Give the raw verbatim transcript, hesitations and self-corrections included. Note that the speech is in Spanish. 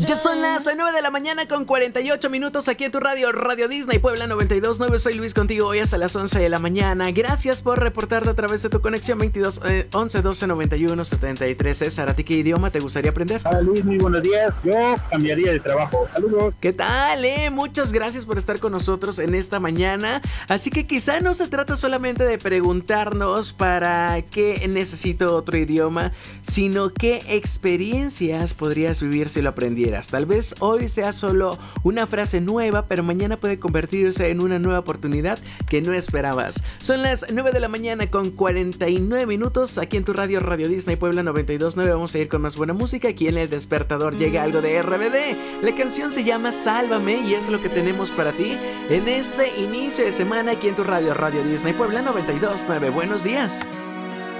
Ya son las nueve de la mañana con cuarenta y ocho minutos aquí en tu radio, Radio Disney Puebla noventa y dos punto nueve. Soy Luis contigo hoy hasta las once de la mañana. Gracias por reportarte a través de tu conexión veintidós, eh, once, doce, noventa y uno, setenta y tres. César, ¿a ti qué idioma te gustaría aprender? Hola Luis, muy buenos días. Yo cambiaría de trabajo. Saludos. ¿Qué tal, eh? Muchas gracias por estar con nosotros en esta mañana. Así que quizá no se trata solamente de preguntarnos para qué necesito otro idioma, sino qué experiencias podrías vivir si lo aprendieras. Tal vez hoy sea solo una frase nueva, pero mañana puede convertirse en una nueva oportunidad que no esperabas. Son las nueve de la mañana con cuarenta y nueve minutos aquí en tu radio, Radio Disney Puebla noventa y dos punto nueve. Vamos a ir con más buena música. Aquí en el despertador llega algo de R B D. La canción se llama Sálvame y es lo que tenemos para ti en este inicio de semana aquí en tu radio, Radio Disney Puebla noventa y dos punto nueve. Buenos días.